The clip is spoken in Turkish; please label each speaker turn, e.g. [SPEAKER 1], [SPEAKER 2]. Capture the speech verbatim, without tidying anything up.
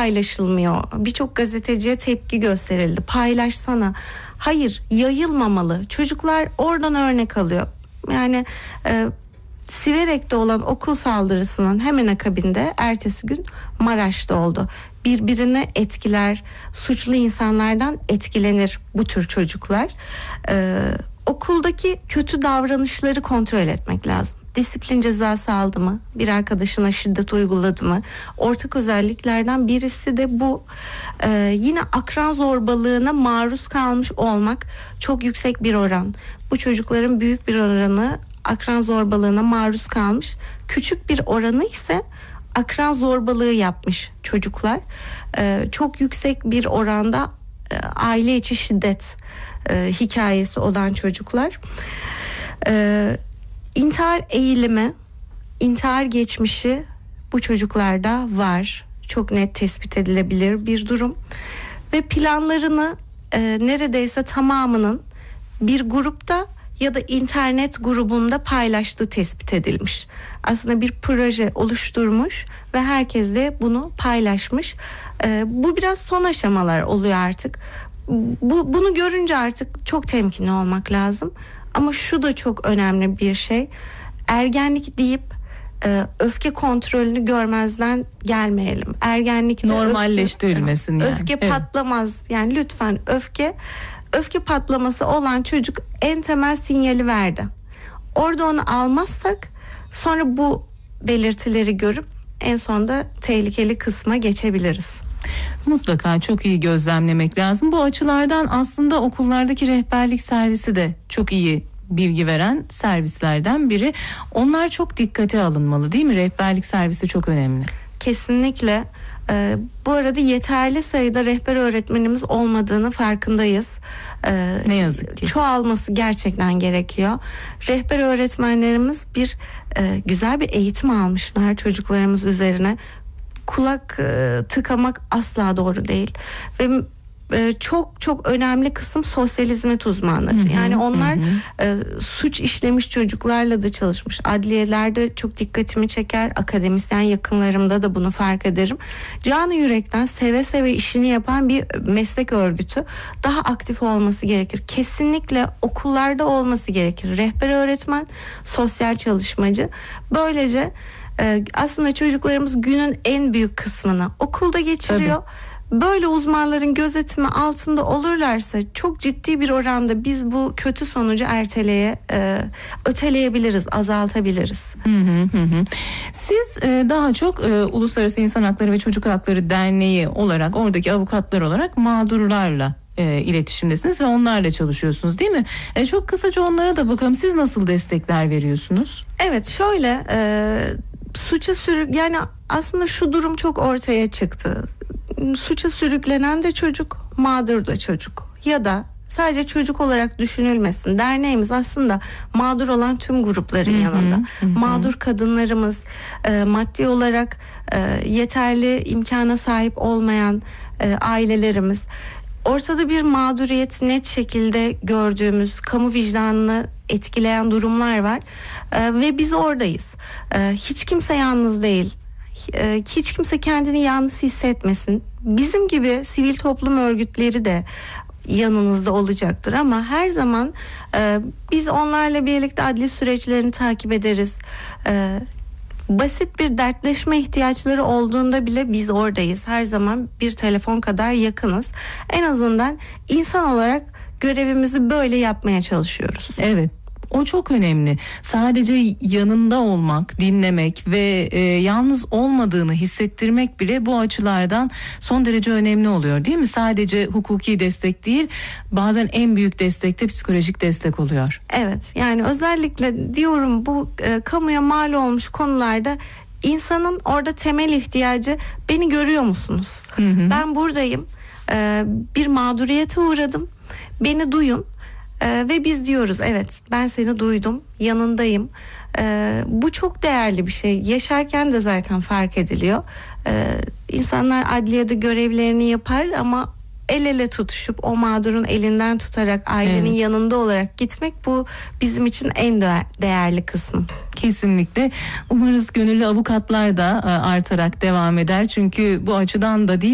[SPEAKER 1] paylaşılmıyor? Birçok gazeteciye tepki gösterildi. Paylaşsana. Hayır, yayılmamalı. Çocuklar oradan örnek alıyor. Yani e, Siverek'te olan okul saldırısının hemen akabinde ertesi gün Maraş'ta oldu. Birbirini etkiler, suçlu insanlardan etkilenir bu tür çocuklar. Ee, okuldaki kötü davranışları kontrol etmek lazım. Disiplin cezası aldı mı? Bir arkadaşına şiddet uyguladı mı? Ortak özelliklerden birisi de bu. Ee, yine akran zorbalığına maruz kalmış olmak çok yüksek bir oran. Bu çocukların büyük bir oranı akran zorbalığına maruz kalmış. Küçük bir oranı ise akran zorbalığı yapmış çocuklar. Ee, çok yüksek bir oranda e, aile içi şiddet e, hikayesi olan çocuklar. Ee, intihar eğilimi, intihar geçmişi bu çocuklarda var. Çok net tespit edilebilir bir durum. Ve planlarını e, neredeyse tamamının bir grupta ya da internet grubunda paylaştığı tespit edilmiş. Aslında bir proje oluşturmuş ve herkes de bunu paylaşmış. Ee, bu biraz son aşamalar oluyor artık. Bu, bunu görünce artık çok temkinli olmak lazım. Ama şu da çok önemli bir şey. Ergenlik deyip e, öfke kontrolünü görmezden gelmeyelim. Ergenlikte
[SPEAKER 2] normalleştirilmesin
[SPEAKER 1] öfke,
[SPEAKER 2] yani.
[SPEAKER 1] Öfke
[SPEAKER 2] evet.
[SPEAKER 1] patlamaz. Yani lütfen öfke Öfke patlaması olan çocuk en temel sinyali verdi. Orada onu almazsak sonra bu belirtileri görüp en sonunda tehlikeli kısma geçebiliriz.
[SPEAKER 2] Mutlaka çok iyi gözlemlemek lazım. Bu açılardan aslında okullardaki rehberlik servisi de çok iyi bilgi veren servislerden biri. Onlar çok dikkate alınmalı, değil mi? Rehberlik servisi çok önemli.
[SPEAKER 1] Kesinlikle. Ee, bu arada yeterli sayıda rehber öğretmenimiz olmadığını farkındayız. Ee,
[SPEAKER 2] ne yazık ki.
[SPEAKER 1] Çoğalması gerçekten gerekiyor. Rehber öğretmenlerimiz bir e, güzel bir eğitim almışlar çocuklarımız üzerine. Kulak e, tıkamak asla doğru değil. Ve e, çok çok önemli kısım sosyal hizmet uzmanları. Hı hı, yani onlar hı hı. E, suç işlemiş çocuklarla da çalışmış. Adliyelerde çok dikkatimi çeker. Akademisyen yakınlarımda da bunu fark ederim. Canı yürekten seve seve işini yapan bir meslek örgütü. Daha aktif olması gerekir. Kesinlikle okullarda olması gerekir. Rehber öğretmen, sosyal çalışmacı. Böylece e, aslında çocuklarımız günün en büyük kısmını okulda geçiriyor. Tabii. Böyle uzmanların gözetimi altında olurlarsa çok ciddi bir oranda biz bu kötü sonucu erteleye, e, öteleyebiliriz, azaltabiliriz.
[SPEAKER 2] Hı hı hı. Siz e, daha çok e, Uluslararası İnsan Hakları ve Çocuk Hakları Derneği olarak, oradaki avukatlar olarak mağdurlarla e, iletişimdesiniz ve onlarla çalışıyorsunuz, değil mi? E, çok kısaca onlara da bakalım. Siz nasıl destekler veriyorsunuz?
[SPEAKER 1] Evet, şöyle e, suça sürük yani aslında şu durum çok ortaya çıktı. Suça sürüklenen de çocuk, mağdur da çocuk. Ya da sadece çocuk olarak düşünülmesin. Derneğimiz aslında mağdur olan tüm grupların hı hı, yanında. Hı. Mağdur kadınlarımız, e, maddi olarak e, yeterli imkana sahip olmayan e, ailelerimiz. Ortada bir mağduriyet net şekilde gördüğümüz, kamu vicdanını etkileyen durumlar var. E, ve biz oradayız. E, hiç kimse yalnız değil. Hiç kimse kendini yalnız hissetmesin. Bizim gibi sivil toplum örgütleri de yanınızda olacaktır ama her zaman e, biz onlarla birlikte adli süreçlerini takip ederiz. E, basit bir dertleşme ihtiyaçları olduğunda bile biz oradayız. Her zaman bir telefon kadar yakınız. En azından insan olarak görevimizi böyle yapmaya çalışıyoruz.
[SPEAKER 2] Evet. O çok önemli. Sadece yanında olmak, dinlemek ve e, yalnız olmadığını hissettirmek bile bu açılardan son derece önemli oluyor, değil mi? Sadece hukuki destek değil, bazen en büyük destek de psikolojik destek oluyor.
[SPEAKER 1] Evet, yani özellikle diyorum bu e, kamuya mal olmuş konularda insanın orada temel ihtiyacı, beni görüyor musunuz? Hı hı. Ben buradayım, e, bir mağduriyete uğradım, beni duyun. Ee, ve biz diyoruz evet ben seni duydum, yanındayım. Ee, bu çok değerli bir şey. Yaşarken de zaten fark ediliyor. Ee, insanlar adliyede görevlerini yapar ama el ele tutuşup o mağdurun elinden tutarak ailenin evet. yanında olarak gitmek, bu bizim için en değerli kısmı.
[SPEAKER 2] Kesinlikle. Umarız gönüllü avukatlar da artarak devam eder. Çünkü bu açıdan da değil